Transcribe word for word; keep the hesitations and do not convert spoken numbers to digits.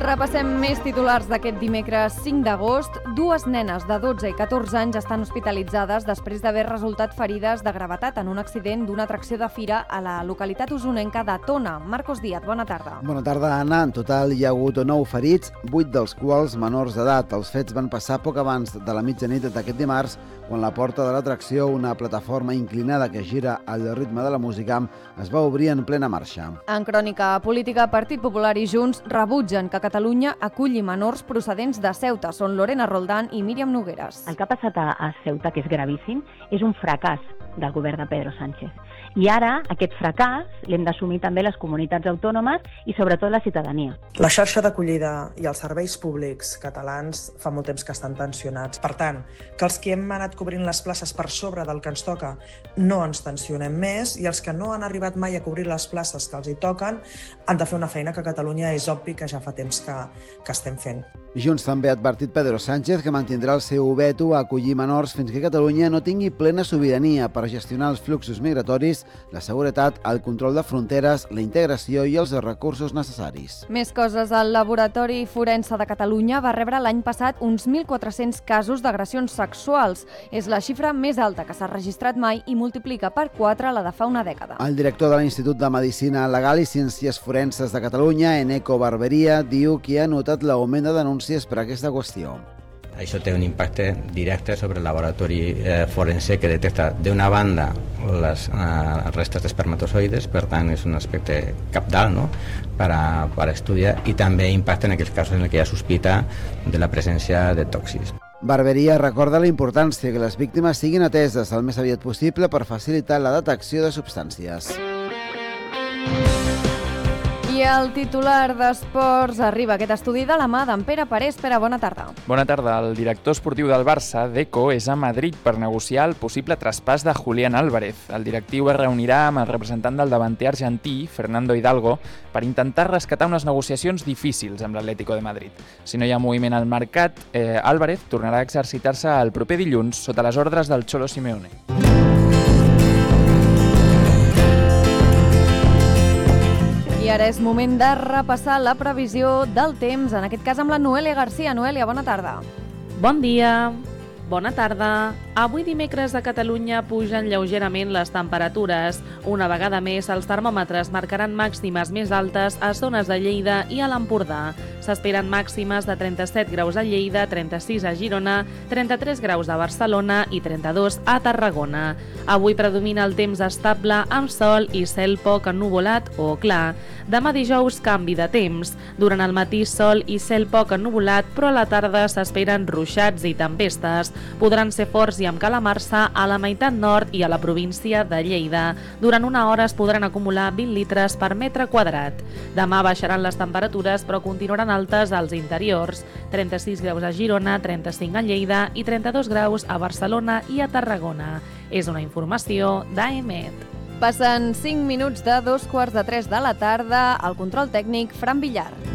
Repassem més titulars d'aquest dimecres cinc d'agost. Dues nenes de dotze i catorze anys estan hospitalitzades després d'haver resultat ferides de gravetat en un accident d'una atracció de fira a la localitat usonenca de Tona. Marcos Díaz, bona tarda. Bona tarda, Anna. En total hi ha hagut nou ferits, vuit dels quals menors d'edat. Els fets van passar poc abans de la mitjanit d'aquest dimarts, quan la porta de l'atracció, una plataforma inclinada que gira al ritme de la música, es va obrir en plena marxa. En crònica política, Partit Popular i Junts rebutgen que Catalunya aculli menors procedents de Ceuta. Són Lorena Roldán i Míriam Nogueres. El que ha passat a Ceuta, que és gravíssim, és un fracàs del govern de Pedro Sánchez. I ara aquest fracàs l'hem d'assumir també les comunitats autònomes i sobretot la ciutadania. La xarxa d'acollida i els serveis públics catalans fa molt temps que estan tensionats. Per tant, que els que hem anat cobrint les places per sobre del que ens toca no ens tensionem més, i els que no han arribat mai a cobrir les places que els hi toquen han de fer una feina que a Catalunya és obvi que ja fa temps que, que estem fent. Junts també ha advertit Pedro Sánchez que mantindrà el seu veto a acollir menors fins que Catalunya no tingui plena sobirania per gestionar els fluxos migratoris, la seguretat, el control de fronteres, la integració i els recursos necessaris. Més coses. El Laboratori Forense de Catalunya va rebre l'any passat uns mil quatre-cents casos d'agressions sexuals. És la xifra més alta que s'ha registrat mai i multiplica per quatre la de fa una dècada. El director de l'Institut de Medicina Legal i Ciències Forenses de Catalunya, Eneco Barberia, diu que ha notat l'augment de denúncies per aquesta qüestió. Això té un impacte directe sobre el laboratori eh, forense, que detecta d'una banda les eh, restes d'espermatozoides, per tant és un aspecte cabdal, no?, per, a, per a estudiar, i també impacta en aquells casos en què hi ha sospita de la presència de tòxics. Barberia recorda la importància que les víctimes siguin ateses el més aviat possible per facilitar la detecció de substàncies. I el titular d'Esports arriba aquest estudi de la mà d'en Pere Parés. Pere, bona tarda. Bona tarda. El director esportiu del Barça, Deco, és a Madrid per negociar el possible traspàs de Julián Álvarez. El directiu es reunirà amb el representant del davanter argentí, Fernando Hidalgo, per intentar rescatar unes negociacions difícils amb l'Atlético de Madrid. Si no hi ha moviment al mercat, eh, Álvarez tornarà a exercitar-se el proper dilluns sota les ordres del Cholo Simeone. I ara és moment de repassar la previsió del temps, en aquest cas amb la Noelia García. Noelia, bona tarda. Bon dia, bona tarda. Avui dimecres a Catalunya pugen lleugerament les temperatures. Una vegada més, els termòmetres marcaran màximes més altes a zones de Lleida i a l'Empordà. S'esperen màximes de trenta-set graus a Lleida, trenta-sis a Girona, trenta-tres graus a Barcelona i trenta-dos a Tarragona. Avui predomina el temps estable amb sol i cel poc ennuvolat o clar. Demà dijous, canvi de temps. Durant el matí, sol i cel poc ennuvolat, però a la tarda s'esperen ruixats i tempestes. Podran ser forts i amb calamarsa a la meitat nord i a la província de Lleida. Durant una hora es podran acumular vint litres per metre quadrat. Demà baixaran les temperatures, però continuaran altes als interiors. trenta-sis graus a Girona, trenta-cinc a Lleida i trenta-dos graus a Barcelona i a Tarragona. És una informació d'A E M E T. Passen cinc minuts de dos quarts de tres de la tarda. Al control tècnic, Fran Villar.